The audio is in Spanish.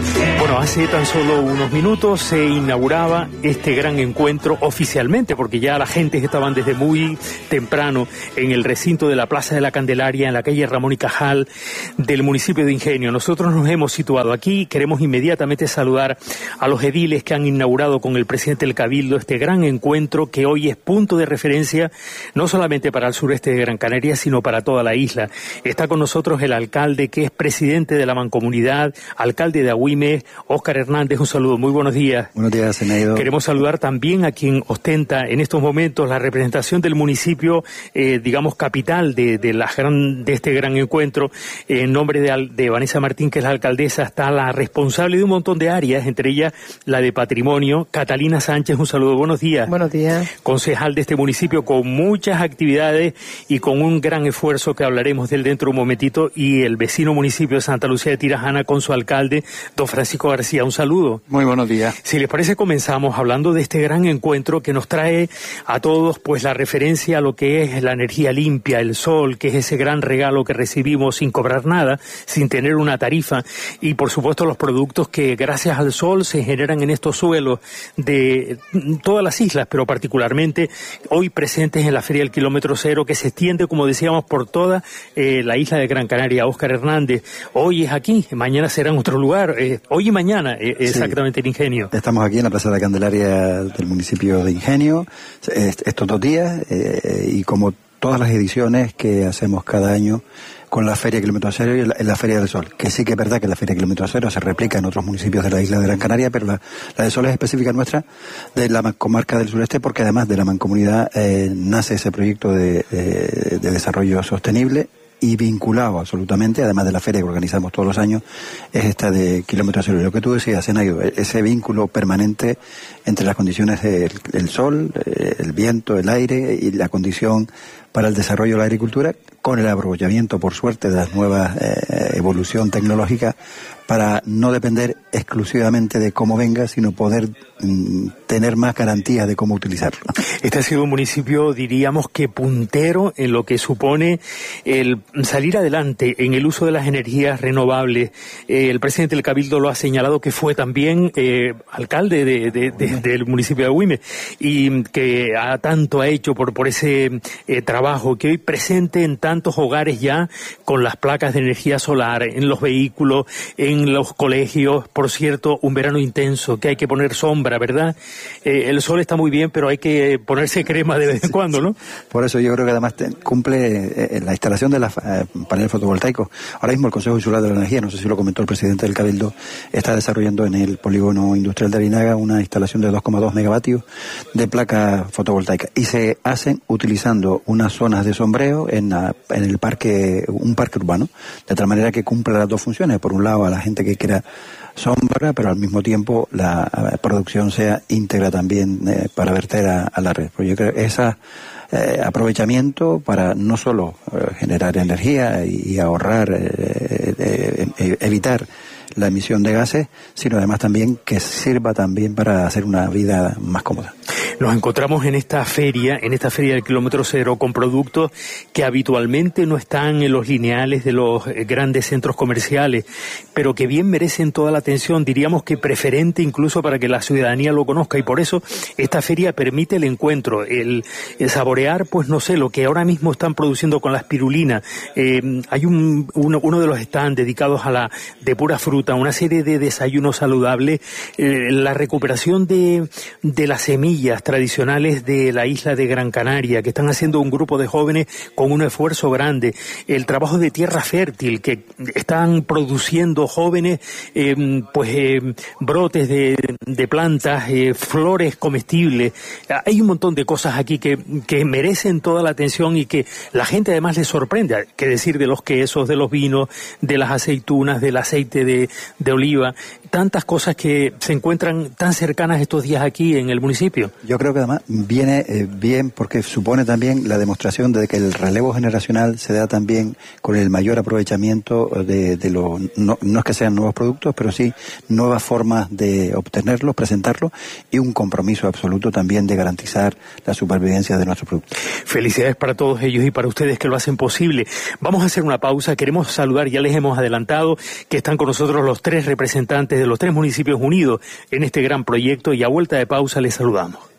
Bueno, hace tan solo unos minutos se inauguraba este gran encuentro oficialmente, porque ya las gentes estaban desde muy temprano en el recinto de la Plaza de la Candelaria, en la calle Ramón y Cajal del municipio de Ingenio. Nosotros nos hemos situado aquí, queremos inmediatamente saludar a los ediles que han inaugurado con el presidente del Cabildo este gran encuentro que hoy es punto de referencia no solamente para el sureste de Gran Canaria, sino para toda la isla. Está con nosotros el alcalde que es presidente de la Mancomunidad, alcalde de Agüime, Óscar Hernández. Un saludo, muy buenos días. Buenos días, Senaido. Queremos saludar también a quien ostenta en estos momentos la representación del municipio, digamos, capital de este gran encuentro. En nombre de Vanessa Martín, que es la alcaldesa, está la responsable de un montón de áreas, entre ellas la de patrimonio, Catalina Sánchez. Un saludo, buenos días. Buenos días. Concejal de este municipio con muchas actividades y con un gran esfuerzo que hablaremos de él dentro de un momentito, y el vecino municipio de Santa Lucía de Tirajana con su alcalde, don Francisco García. Un saludo. Muy buenos días. Si les parece, comenzamos hablando de este gran encuentro que nos trae a todos pues la referencia a lo que es la energía limpia, el sol, que es ese gran regalo que recibimos sin cobrar nada, sin tener una tarifa, y por supuesto los productos que gracias al sol se generan en estos suelos de todas las islas, pero particularmente hoy presentes en la Feria del Kilómetro Cero, que se extiende, como decíamos, por toda la isla de Gran Canaria. Óscar Hernández, hoy es aquí, mañana será en otro lugar, hoy y mañana exactamente, sí, en Ingenio. Estamos aquí en la Plaza de la Candelaria del municipio de Ingenio estos 2 días, y como todas las ediciones que hacemos cada año con la Feria Kilómetro Cero y la Feria del Sol, que sí que es verdad que la Feria Kilómetro Cero se replica en otros municipios de la isla de Gran Canaria, pero la del Sol es específica nuestra, de la comarca del sureste, porque además de la mancomunidad nace ese proyecto de desarrollo sostenible y vinculado absolutamente, además de la feria que organizamos todos los años, es esta de Kilómetro Cero. Y lo que tú decías, Zenayo, ese vínculo permanente entre las condiciones del sol, el viento, el aire y la condición para el desarrollo de la agricultura, con el aprovechamiento, por suerte, de las nuevas evolución tecnológica, para no depender exclusivamente de cómo venga, sino poder tener más garantías de cómo utilizarlo. Este ha sido un municipio, diríamos que puntero en lo que supone el salir adelante en el uso de las energías renovables. El presidente del Cabildo lo ha señalado, que fue también alcalde del municipio de Agüime, y que tanto ha hecho por ese trabajo, que hoy presente en tantos hogares ya con las placas de energía solar, en los vehículos, en los colegios. Por cierto, un verano intenso, que hay que poner sombra, ¿verdad? El sol está muy bien, pero hay que ponerse crema de vez en cuando, ¿no? Por eso yo creo que además cumple la instalación de los paneles fotovoltaicos. Ahora mismo el Consejo Insular de la Energía, no sé si lo comentó el presidente del Cabildo, está desarrollando en el polígono industrial de Arinaga una instalación de 2,2 megavatios de placas fotovoltaicas, y se hacen utilizando unas zonas de sombreo en el parque, un parque urbano, de tal manera que cumple las dos funciones. Por un lado, a la gente que quiera sombra, pero al mismo tiempo la producción sea íntegra también para verter a la red. Pues yo creo que ese aprovechamiento para no solo generar energía y ahorrar, evitar la emisión de gases, sino además también que sirva también para hacer una vida más cómoda. Nos encontramos en esta feria del Kilómetro Cero, con productos que habitualmente no están en los lineales de los grandes centros comerciales, pero que bien merecen toda la atención, diríamos que preferente incluso para que la ciudadanía lo conozca, y por eso esta feria permite el encuentro, el saborear, pues no sé, lo que ahora mismo están produciendo con la espirulina. Hay uno de los stands dedicados a de pura fruta, una serie de desayunos saludables, la recuperación de las semillas tradicionales de la isla de Gran Canaria, que están haciendo un grupo de jóvenes con un esfuerzo grande, el trabajo de tierra fértil que están produciendo jóvenes, brotes de plantas, flores comestibles. Hay un montón de cosas aquí que merecen toda la atención y que la gente además les sorprende. Qué decir de los quesos, de los vinos, de las aceitunas, del aceite de oliva, tantas cosas que se encuentran tan cercanas estos días aquí en el municipio. Yo creo que además viene bien porque supone también la demostración de que el relevo generacional se da también con el mayor aprovechamiento no es que sean nuevos productos, pero sí nuevas formas de obtenerlos, presentarlos, y un compromiso absoluto también de garantizar la supervivencia de nuestros productos. Felicidades para todos ellos y para ustedes que lo hacen posible. Vamos a hacer una pausa, queremos saludar, ya les hemos adelantado que están con nosotros escuchándonos los 3 representantes de los 3 municipios unidos en este gran proyecto, y a vuelta de pausa les saludamos.